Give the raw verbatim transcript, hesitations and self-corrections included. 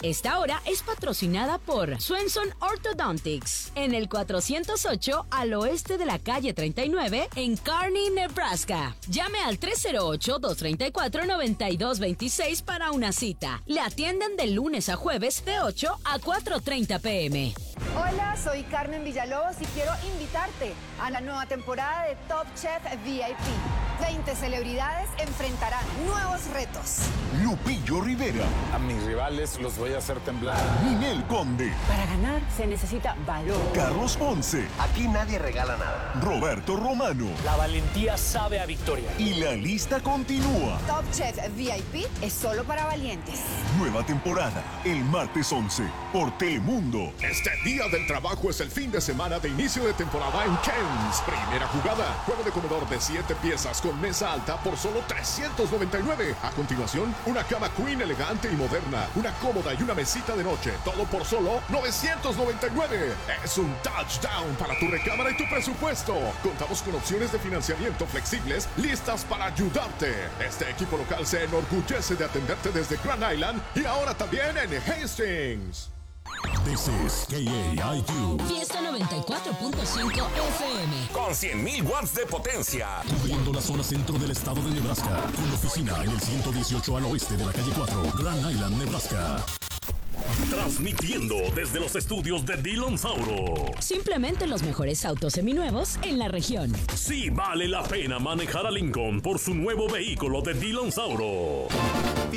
Esta hora es patrocinada por Swenson Orthodontics, en el cuatrocientos ocho al oeste de la calle treinta y nueve, en Kearney, Nebraska. Llame al tres cero ocho, dos tres cuatro, nueve dos dos seis para una cita. Le atienden de lunes a jueves de ocho a cuatro treinta pm. Hola, soy Carmen Villalobos y quiero invitarte a la nueva temporada de Top Chef V I P. veinte celebridades enfrentarán nuevos retos. Lupillo Rivera. A mis rivales los voy a hacer temblar. Ninel Conde. Para ganar se necesita valor. Carlos Ponce. Aquí nadie regala nada. Roberto Romano. La valentía sabe a victoria. Y la lista continúa. Top Chef V I P es solo para valientes. Nueva temporada, el martes once, por Telemundo. Este Día del Trabajo es el fin de semana de inicio de temporada en Ken's. Primera jugada, juego de comedor de siete piezas con mesa alta por solo trescientos noventa y nueve. A continuación, una cama queen elegante y moderna, una cómoda y una mesita de noche, todo por solo novecientos noventa y nueve. Es un touchdown para tu recámara y tu presupuesto. Contamos con opciones de financiamiento flexibles listas para ayudarte. Este equipo local se enorgullece de atenderte desde Grand Island y ahora también en Hastings. This is K A I Q. Fiesta noventa y cuatro punto cinco F M. Con cien mil watts de potencia. Cubriendo la zona centro del estado de Nebraska. Con oficina en el ciento dieciocho al oeste de la calle cuatro, Grand Island, Nebraska. Transmitiendo desde los estudios de Dillon Sauro. Simplemente los mejores autos seminuevos en la región. Sí vale la pena manejar a Lincoln por su nuevo vehículo de Dillon Sauro.